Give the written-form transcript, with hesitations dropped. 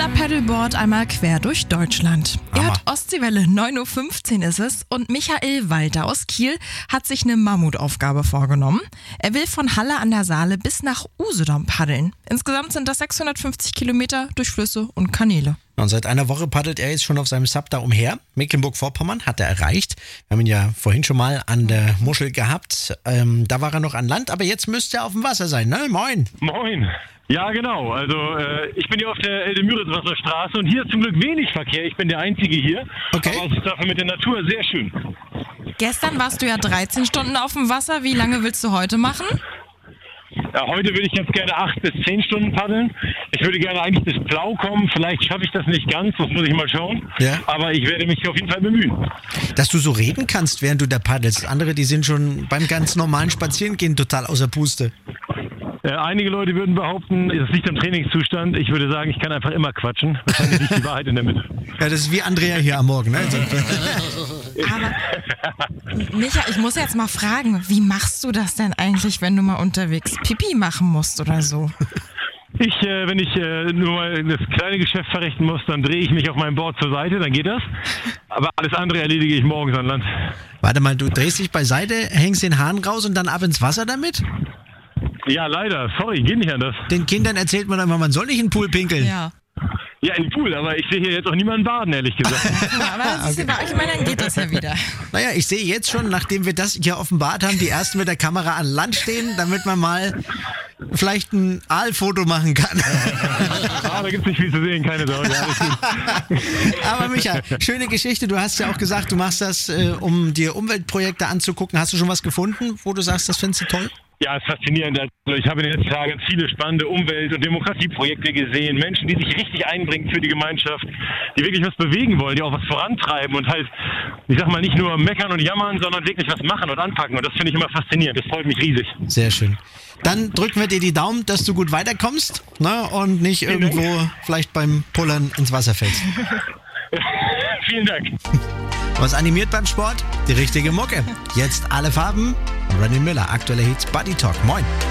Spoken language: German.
Stand-Up-Paddleboard einmal quer durch Deutschland. Er hat Ostseewelle, 9.15 Uhr ist es, und Michael Walter aus Kiel hat sich eine Mammutaufgabe vorgenommen. Er will von Halle an der Saale bis nach Usedom paddeln. Insgesamt sind das 650 Kilometer durch Flüsse und Kanäle. Und seit einer Woche paddelt er jetzt schon auf seinem Sub da umher. Mecklenburg-Vorpommern hat er erreicht. Wir haben ihn ja vorhin schon mal an der Muschel gehabt. Da war er noch an Land, aber jetzt müsste er auf dem Wasser sein, ne? Moin. Moin. Ja, genau. Also ich bin hier auf der Elde-Müritz-Wasserstraße und hier ist zum Glück wenig Verkehr. Ich bin der Einzige hier. Okay. Aber es ist dafür mit der Natur sehr schön. Gestern warst du ja 13 Stunden auf dem Wasser. Wie lange willst du heute machen? Ja, heute würde ich ganz gerne 8 bis 10 Stunden paddeln. Ich würde gerne eigentlich bis Plau kommen. Vielleicht schaffe ich das nicht ganz, das muss ich mal schauen. Ja. Aber ich werde mich auf jeden Fall bemühen. Dass du so reden kannst, während du da paddelst. Andere, die sind schon beim ganz normalen Spazierengehen total außer Puste. Einige Leute würden behaupten, es liegt am Trainingszustand. Ich würde sagen, ich kann einfach immer quatschen. Wahrscheinlich liegt die Wahrheit in der Mitte. Ja, das ist wie Andrea hier am Morgen, ne? Aber Micha, ich muss jetzt mal fragen, wie machst du das denn eigentlich, wenn du mal unterwegs Pipi machen musst oder so? Wenn ich nur mal das kleine Geschäft verrichten muss, dann drehe ich mich auf meinem Board zur Seite, dann geht das. Aber alles andere erledige ich morgens an Land. Warte mal, du drehst dich beiseite, hängst den Hahn raus und dann ab ins Wasser damit? Ja, leider. Sorry, geht nicht anders. Den Kindern erzählt man immer, man soll nicht in den Pool pinkeln. Ja. Ja, in den Pool, aber ich sehe hier jetzt auch niemanden baden, ehrlich gesagt. Aber das ist bei euch Männern geht das ja wieder. Naja, ich sehe jetzt schon, nachdem wir das hier offenbart haben, die ersten mit der Kamera an Land stehen, damit man mal vielleicht ein Aalfoto machen kann. Da gibt es nicht viel zu sehen, keine Sorge. Alles gut. Aber Micha, schöne Geschichte. Du hast ja auch gesagt, du machst das, um dir Umweltprojekte anzugucken. Hast du schon was gefunden, wo du sagst, das findest du toll? Ja, es ist faszinierend. Also ich habe in den letzten Tagen viele spannende Umwelt- und Demokratieprojekte gesehen. Menschen, die sich richtig einbringen für die Gemeinschaft, die wirklich was bewegen wollen, die auch was vorantreiben und halt, ich sag mal, nicht nur meckern und jammern, sondern wirklich was machen und anpacken. Und das finde ich immer faszinierend. Das freut mich riesig. Sehr schön. Dann drücken wir dir die Daumen, dass du gut weiterkommst, ne? Und nicht irgendwo vielleicht beim Pullern ins Wasser fällst. Vielen Dank. Was animiert beim Sport? Die richtige Mucke. Jetzt alle Farben. Randy Miller, aktuelle Hits, Buddy Talk. Moin.